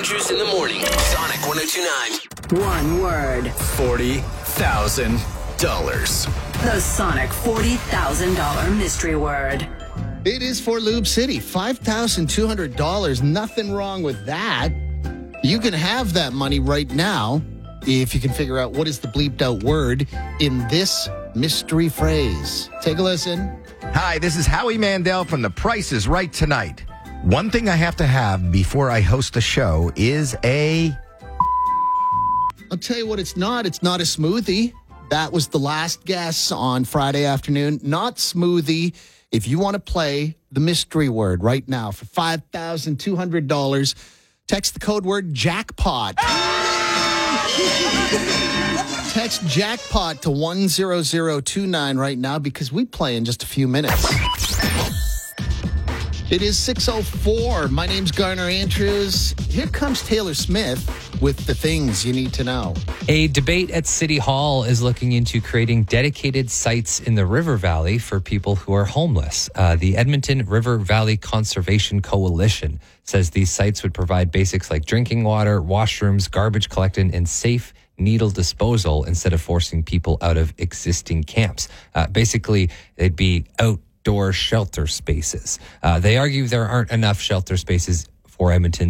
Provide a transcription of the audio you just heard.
Andrews in the morning. Sonic 102.9. One word. $40,000. The Sonic $40,000 mystery word. It is for Lube City. $5,200. Nothing wrong with that. You can have that money right now if you can figure out what is the bleeped out word in this mystery phrase. Take a listen. Hi, this is Howie Mandel from The Price is Right tonight. One thing I have to have before I host a show is I'll tell you what it's not. It's not a smoothie. That was the last guess on Friday afternoon. Not smoothie. If you want to play the mystery word right now for $5,200, text the code word jackpot. Text jackpot to 10029 right now because we play in just a few minutes. It is 6:04. My name's Garner Andrews. Here comes Taylor Smith with the things you need to know. A debate at City Hall is looking into creating dedicated sites in the River Valley for people who are homeless. The Edmonton River Valley Conservation Coalition says these sites would provide basics like drinking water, washrooms, garbage collection, and safe needle disposal instead of forcing people out of existing camps. Basically, they'd be outdoor shelter spaces. They argue there aren't enough shelter spaces for Edmonton